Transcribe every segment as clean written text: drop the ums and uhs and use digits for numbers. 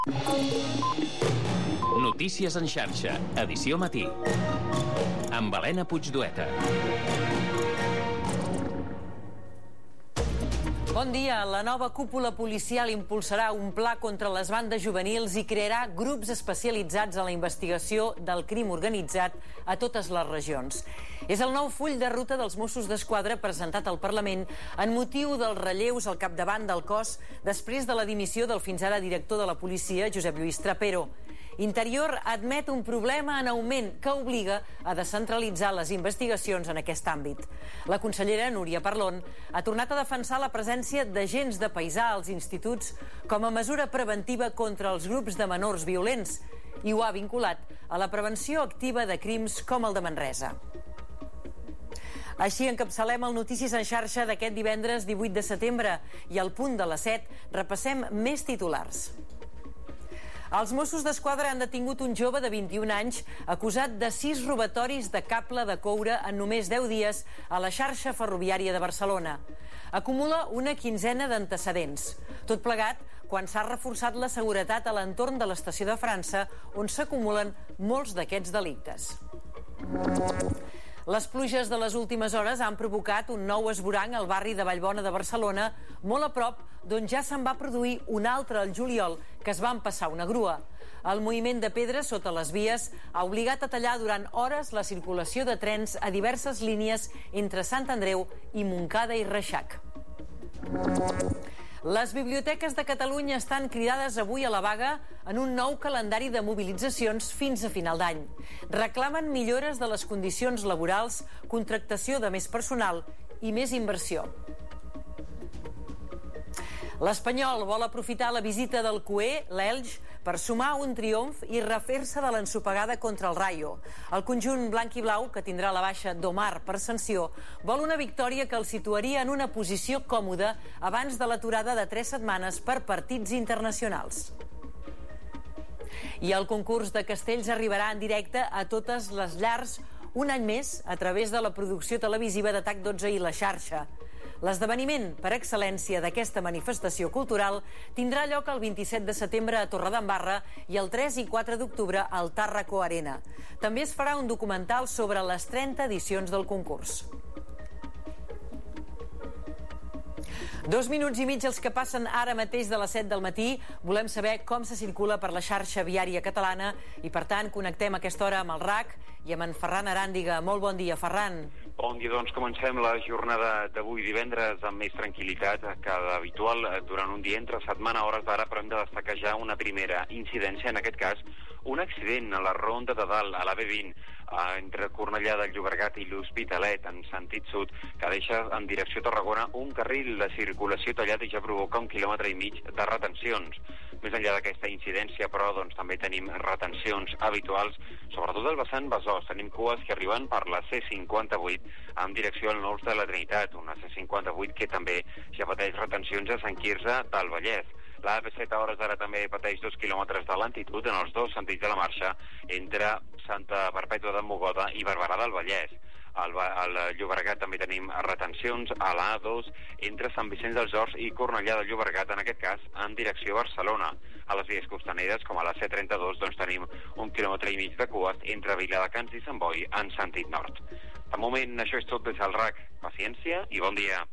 Notícies en xarxa, edició matí. Amb Helena Puigdueta. Bon dia. La nova cúpula policial impulsarà un pla contra les bandes juvenils i crearà grups especialitzats en la investigació del crim organitzat a totes les regions. És el nou full de ruta dels Mossos d'Esquadra presentat al Parlament en motiu dels relleus al capdavant del cos després de la dimissió del fins ara director de la policia, Josep Lluís Trapero. Interior admet un problema en augment que obliga a descentralitzar les investigacions en aquest àmbit. La consellera Núria Parlon ha tornat a defensar la presència d'agents de paisà als instituts com a mesura preventiva contra els grups de menors violents i ho ha vinculat a la prevenció activa de crims com el de Manresa. Així encapçalem el Notícies en xarxa d'aquest divendres 18 de setembre i al punt de les 7 repassem més titulars. Els Mossos d'Esquadra han detingut un jove de 21 anys acusat de 6 robatoris de cable de coure en només 10 dies a la xarxa ferroviària de Barcelona. Acumula una quinzena d'antecedents. Tot plegat quan s'ha reforçat la seguretat a l'entorn de l'estació de França, on s'acumulen molts d'aquests delictes. Les pluges de les últimes hores han provocat un nou esvoranc al barri de Vallbona de Barcelona, molt a prop d'on ja se'n va produir un altre al juliol, que es va empassar una grua. El moviment de pedres sota les vies ha obligat a tallar durant hores la circulació de trens a diverses línies entre Sant Andreu i Montcada i Reixac. Les biblioteques de Catalunya estan cridades avui a la vaga en un nou calendari de mobilitzacions fins a final d'any. Reclamen millores de les condicions laborals, contractació de més personal i més inversió. L'Espanyol vol aprofitar la visita del CUE, l'Elx, per sumar un triomf i refer-se de l'ensopegada contra el Rayo. El conjunt blanc i blau, que tindrà la baixa d'Omar per sanció, vol una victòria que el situaria en una posició còmoda abans de l'aturada de 3 setmanes per partits internacionals. I el concurs de castells arribarà en directe a totes les llars un any més a través de la producció televisiva de TAC12 i La Xarxa. L'esdeveniment per excel·lència d'aquesta manifestació cultural tindrà lloc el 27 de setembre a Torredembarra i el 3 i 4 d'octubre al Tàrraco Arena. També es farà un documental sobre les 30 edicions del concurs. 2 minuts i mig els que passen ara mateix de les 7 del matí. Volem saber com se circula per la xarxa viària catalana i, per tant, connectem a aquesta hora amb el RAC i amb en Ferran Aràndiga. Molt bon dia, Ferran. Bon dia, doncs comencem la jornada d'avui divendres amb més tranquil·litat que d'habitual durant un dia entre setmana a hores d'ara, però hem de destacar ja una primera incidència, en aquest cas un accident a la Ronda de Dalt, a la B20, entre Cornellà del Llobregat i l'Hospitalet, en sentit sud, que deixa en direcció Tarragona un carril de circulació tallat i ja provoca 1,5 quilòmetres de retencions. Més enllà d'aquesta incidència, però, doncs, també tenim retencions habituals, sobretot al vessant Besòs. Tenim cues que arriben per la C58 en direcció al Nous de la Trinitat, una C58 que també ja pateix retencions a Sant Quirze del Vallès. La AP7 a hores d'ara també pateix 2 quilòmetres de lentitud en els dos sentits de la marxa entre Santa Perpètua de Mogoda i Barberà del Vallès. Al Llobregat també tenim retencions a la A2 entre Sant Vicenç dels Horts i Cornellà del Llobregat, en aquest cas en direcció a Barcelona. A les vies costaneres, com a la C32, doncs tenim 1,5 quilòmetres de cues entre Viladecans i Sant Boi en sentit nord. De moment, això és tot des del RAC. Paciència i bon dia.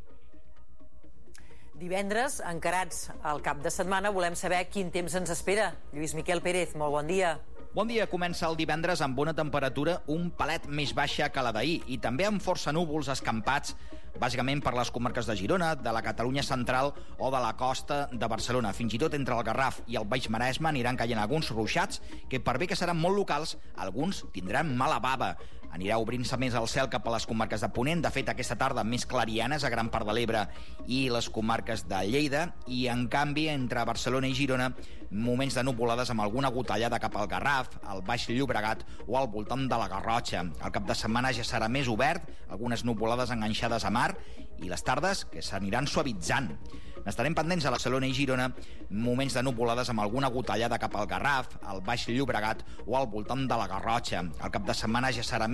Divendres, encarats al cap de setmana, volem saber quin temps ens espera. Lluís Miquel Pérez, molt bon dia. Bon dia, comença el divendres amb una temperatura un palet més baixa que la d'ahir i també amb força núvols escampats, bàsicament per les comarques de Girona, de la Catalunya central o de la costa de Barcelona. Fins i tot entre el Garraf i el Baix Maresme aniran caient alguns ruixats que, per bé que seran molt locals, alguns tindran mala bava. Anirà obrint-se més el cel cap a les comarques de Ponent. De fet, aquesta tarda més clarianes a gran part de l'Ebre i les comarques de Lleida, i en canvi entre Barcelona i Girona moments de nuvolades amb alguna gotellada cap al Garraf, al Baix Llobregat o al voltant de la Garrotxa. El cap de setmana ja serà més obert, algunes nuvolades enganxades a mar i les tardes que s'aniran suavitzant. N'estarem pendents a Barcelona i Girona, moments de nuvolades amb alguna gotellada cap al Garraf, al Baix Llobregat o al voltant de la Garrotxa. El cap de setmana ja serà